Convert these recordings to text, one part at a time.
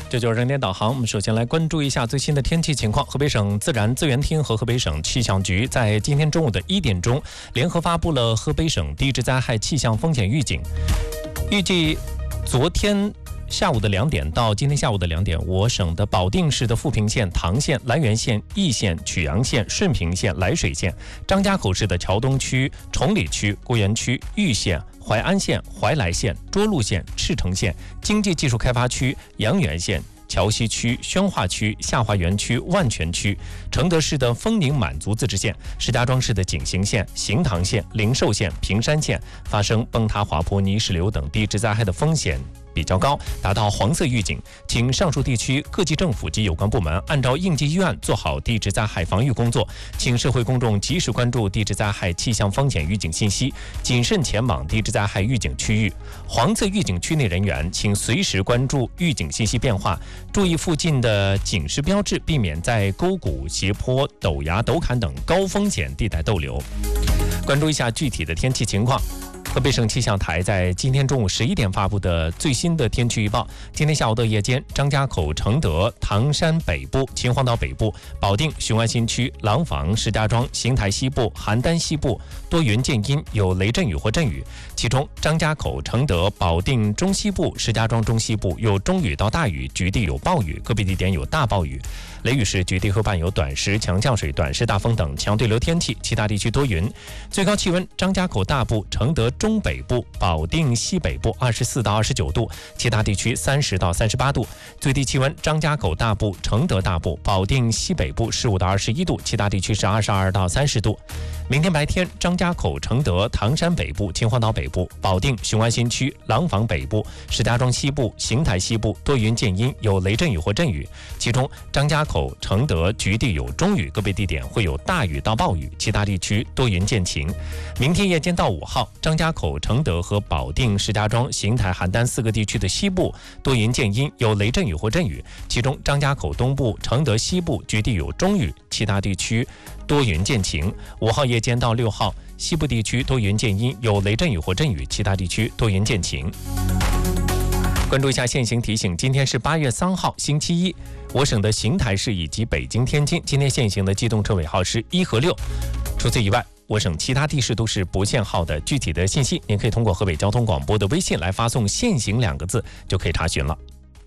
这就是人点导航。我们首先来关注一下最新的天气情况。河北省自然资源厅和河北省气象局在今天中午的1点钟联合发布了河北省地质灾害气象风险预警。预计昨天下午的2点到今天下午的2点，我省的保定市的富平县、唐县、涞源县、易县、曲阳县、顺平县、涞水县，张家口市的桥东区、崇礼区、郭园区、玉县、淮安县、怀来县、涿鹿县、赤城县、经济技术开发区、阳源县、桥西区、宣化区、下华园区、万泉区，承德市的丰宁满族自治县、石家庄市的景行县、行塘县、灵寿县、平山县发生崩塌、滑坡、泥石流等地质灾害的风险比较高，达到黄色预警，请上述地区各级政府及有关部门按照应急预案做好地质灾害防御工作，请社会公众及时关注地质灾害气象风险预警信息，谨慎前往地质灾害预警区域。黄色预警区内人员请随时关注预警信息变化，注意附近的警示标志，避免在沟谷、斜坡、陡崖、陡坎等高风险地带逗留。关注一下具体的天气情况。河北省气象台在今天中午11点发布的最新的天气预报：今天下午的夜间，张家口、承德、唐山北部、秦皇岛北部、保定、雄安新区、廊坊、石家庄、邢台西部、邯郸西部多云见阴，有雷阵雨或阵雨。其中，张家口、承德、保定中西部、石家庄中西部有中雨到大雨，局地有暴雨，个别地点有大暴雨。雷雨时，局地会伴有短时强降水、短时大风等强对流天气，其他地区多云。最高气温：张家口大部、承德中北部、保定西北部24到29度，其他地区30到38度。最低气温：张家口大部、承德大部、保定西北部15到21度，其他地区是22到30度。明天白天，张家口、承德、唐山北部、秦皇岛北部、保定、雄安新区、廊坊北部、石家庄西部、邢台西部多云见阴，有雷阵雨或阵雨。其中，张家口、承德局地有中雨，个别地点会有大雨到暴雨，其他地区多云见晴。明天夜间到5号，张家口、承德和保定、石家庄、邢台、邯郸4个地区的西部多云见阴，有雷阵雨或阵雨。其中，张家口东部、承德西部局地有中雨，其他地区多云见晴。5号夜间到6号，西部地区多云见阴，有雷阵雨或阵雨，其他地区多云见晴。关注一下现行提醒，今天是8月3号，星期一。我省的邢台市以及北京、天津今天现行的机动车尾号是1和6。除此以外，我省其他地市都是不限号的。具体的信息，您可以通过河北交通广播的微信来发送"限行"2个字，就可以查询了。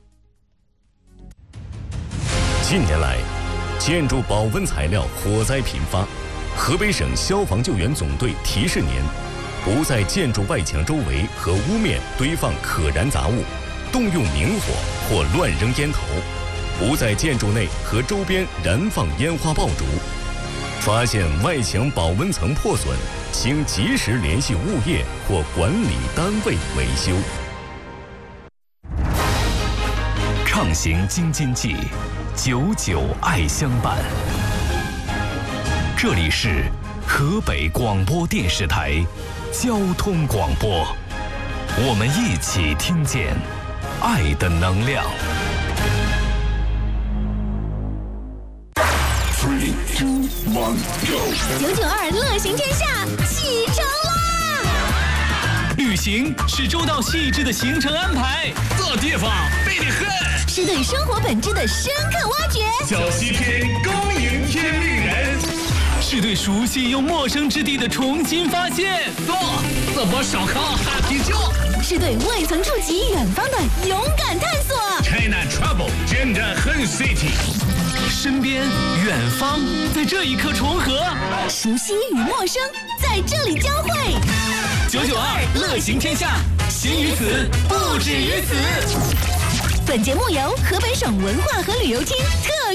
近年来，建筑保温材料火灾频发，河北省消防救援总队提示您：不在建筑外墙周围和屋面堆放可燃杂物，动用明火或乱扔烟头，不在建筑内和周边燃放烟花爆竹。发现外墙保温层破损，请及时联系物业或管理单位维修。 畅行京津冀，久久爱相伴。这里是河北广播电视台交通广播，我们一起听见爱的能量。 3、2、1 ，Go！992乐行天下启程啦！ 旅行是周到细致的行程安排， 这地方美得很， 是对生活本质的深刻挖掘。 小西天恭迎天命人， 是对熟悉又陌生之地的重新发现。 走，这波烧烤喊啤酒， 是对未曾触及远方的勇敢探索。 China Trouble 真的很 City。 身边、远方，在这一刻重合， 熟悉与陌生在这里交汇。 992乐行天下，行于此，不止于此。 本节目由河北省文化和旅游厅特